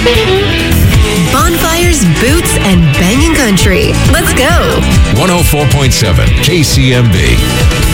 Bonfires, boots, and banging country. Let's go. 104.7 KCMB.